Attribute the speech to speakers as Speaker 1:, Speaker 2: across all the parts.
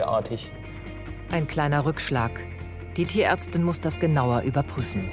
Speaker 1: neuartig.
Speaker 2: Ein kleiner Rückschlag. Die Tierärztin muss das genauer überprüfen.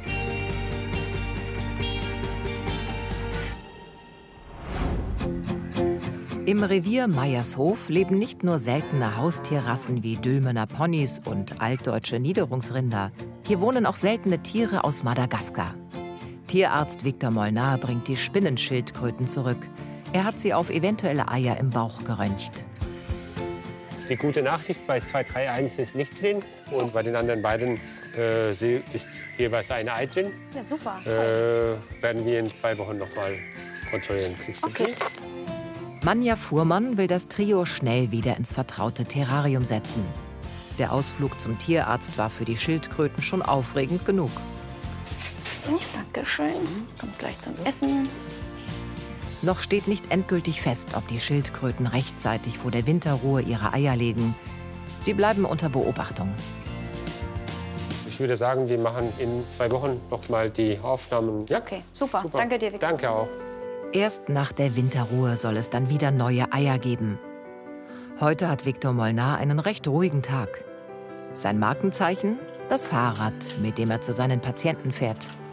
Speaker 2: Im Revier Meiershof leben nicht nur seltene Haustierrassen wie Dülmener Ponys und altdeutsche Niederungsrinder. Hier wohnen auch seltene Tiere aus Madagaskar. Tierarzt Victor Molnar bringt die Spinnenschildkröten zurück. Er hat sie auf eventuelle Eier im Bauch geröntgt.
Speaker 3: Die gute Nachricht, bei 231 ist nichts drin und bei den anderen beiden ist jeweils ein Ei drin.
Speaker 4: Ja, super.
Speaker 3: Werden wir in 2 Wochen noch mal kontrollieren. Kriegst du
Speaker 4: Okay.
Speaker 3: die?
Speaker 2: Manja Fuhrmann will das Trio schnell wieder ins vertraute Terrarium setzen. Der Ausflug zum Tierarzt war für die Schildkröten schon aufregend genug.
Speaker 4: Dankeschön. Kommt gleich zum Essen.
Speaker 2: Noch steht nicht endgültig fest, ob die Schildkröten rechtzeitig vor der Winterruhe ihre Eier legen. Sie bleiben unter Beobachtung.
Speaker 3: Ich würde sagen, wir machen in 2 Wochen noch mal die Aufnahmen. Ja?
Speaker 4: Okay, super.
Speaker 3: Super.
Speaker 4: Danke dir, Victor.
Speaker 3: Danke auch.
Speaker 2: Erst nach der Winterruhe soll es dann wieder neue Eier geben. Heute hat Victor Molnar einen recht ruhigen Tag. Sein Markenzeichen? Das Fahrrad, mit dem er zu seinen Patienten fährt.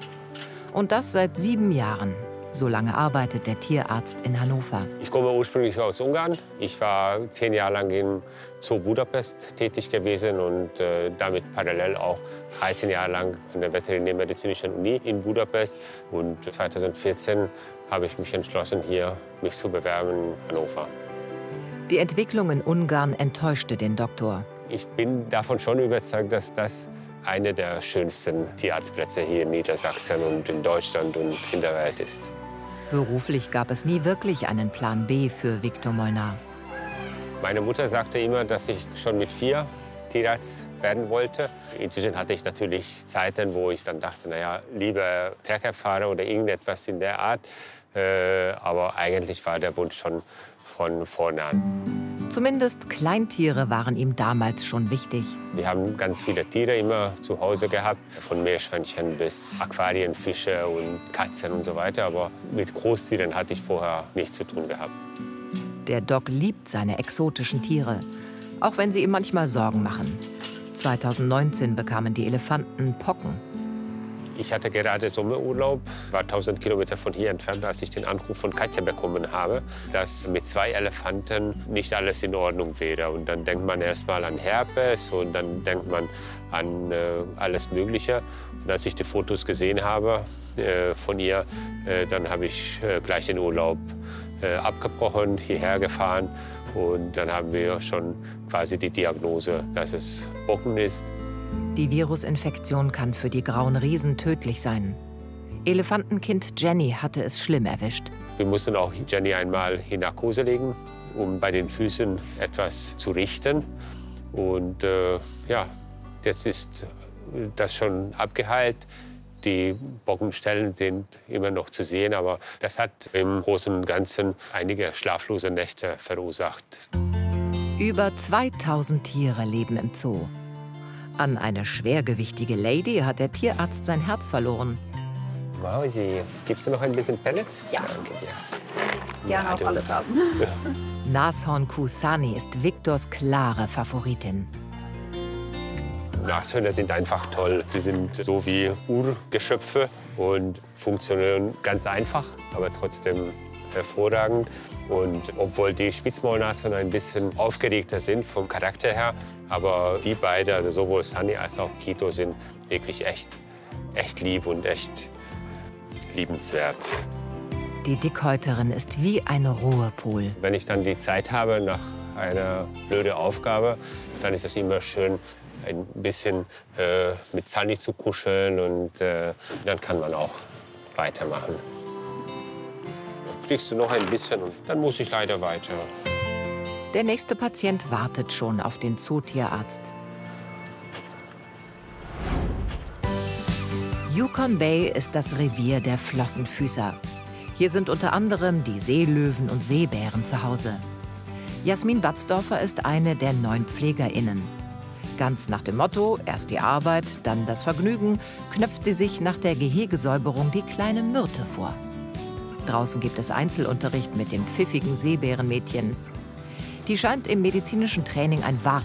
Speaker 2: Und das seit 7 Jahren. So lange arbeitet der Tierarzt in Hannover.
Speaker 3: Ich komme ursprünglich aus Ungarn. Ich war 10 Jahre lang im Zoo Budapest tätig gewesen und damit parallel auch 13 Jahre lang an der Veterinärmedizinischen Uni in Budapest. Und 2014 habe ich mich entschlossen, mich zu bewerben in Hannover.
Speaker 2: Die Entwicklung in Ungarn enttäuschte den Doktor.
Speaker 3: Ich bin davon schon überzeugt, dass das eine der schönsten Tierarztplätze hier in Niedersachsen und in Deutschland und in der Welt ist.
Speaker 2: Beruflich gab es nie wirklich einen Plan B für Victor Molnar.
Speaker 3: Meine Mutter sagte immer, dass ich schon mit 4 Tierarzt werden wollte. Inzwischen hatte ich natürlich Zeiten, wo ich dann dachte, naja, lieber Treckerfahrer oder irgendetwas in der Art. Aber eigentlich war der Wunsch schon von vorne an.
Speaker 2: Zumindest Kleintiere waren ihm damals schon wichtig.
Speaker 3: Wir haben ganz viele Tiere immer zu Hause gehabt, von Meerschweinchen bis Aquarienfische und Katzen und so weiter. Aber mit Großtieren hatte ich vorher nichts zu tun gehabt.
Speaker 2: Der Doc liebt seine exotischen Tiere, auch wenn sie ihm manchmal Sorgen machen. 2019 bekamen die Elefanten Pocken.
Speaker 3: Ich hatte gerade Sommerurlaub, war 1000 Kilometer von hier entfernt, als ich den Anruf von Katja bekommen habe, dass mit 2 Elefanten nicht alles in Ordnung wäre. Und dann denkt man erst mal an Herpes und dann denkt man an alles Mögliche. Und als ich die Fotos gesehen habe von ihr, dann habe ich gleich den Urlaub abgebrochen, hierher gefahren. Und dann haben wir schon quasi die Diagnose, dass es Pocken ist.
Speaker 2: Die Virusinfektion kann für die grauen Riesen tödlich sein. Elefantenkind Jenny hatte es schlimm erwischt.
Speaker 3: Wir mussten auch Jenny einmal in Narkose legen, um bei den Füßen etwas zu richten. Und ja, jetzt ist das schon abgeheilt. Die Pockenstellen sind immer noch zu sehen, aber das hat im Großen und Ganzen einige schlaflose Nächte verursacht.
Speaker 2: Über 2000 Tiere leben im Zoo. An eine schwergewichtige Lady hat der Tierarzt sein Herz verloren.
Speaker 3: Mausi, gibst du noch ein bisschen Pellets?
Speaker 4: Ja.
Speaker 3: Danke dir.
Speaker 4: Gerne auch alles haben.
Speaker 2: Nashornkuh Sunny ist Victors klare Favoritin.
Speaker 3: Nashörner sind einfach toll. Die sind so wie Urgeschöpfe und funktionieren ganz einfach, aber trotzdem hervorragend. Und obwohl die Spitzmaulnashörner ein bisschen aufgeregter sind vom Charakter her, aber die beiden, also sowohl Sunny als auch Kito, sind wirklich echt lieb und echt liebenswert.
Speaker 2: Die Dickhäuterin ist wie ein Ruhepol.
Speaker 3: Wenn ich dann die Zeit habe nach einer blöden Aufgabe, dann ist es immer schön, ein bisschen mit Sunny zu kuscheln und dann kann man auch weitermachen. Kriegst du noch ein bisschen und dann muss ich leider weiter.
Speaker 2: Der nächste Patient wartet schon auf den Zootierarzt. Yukon Bay ist das Revier der Flossenfüßer. Hier sind unter anderem die Seelöwen und Seebären zu Hause. Jasmin Batzdorfer ist eine der 9 PflegerInnen. Ganz nach dem Motto, erst die Arbeit, dann das Vergnügen, knöpft sie sich nach der Gehegesäuberung die kleine Myrte vor. Draußen gibt es Einzelunterricht mit dem pfiffigen Seebärenmädchen. Die scheint im medizinischen Training ein wahres